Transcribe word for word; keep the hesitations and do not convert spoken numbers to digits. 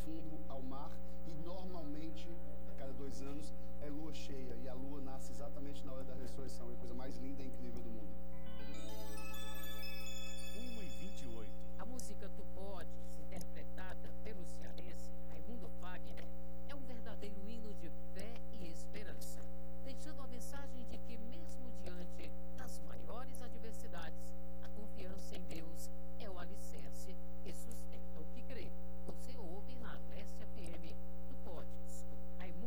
fundo ao mar, e normalmente, a cada dois anos, é lua cheia, e a lua nasce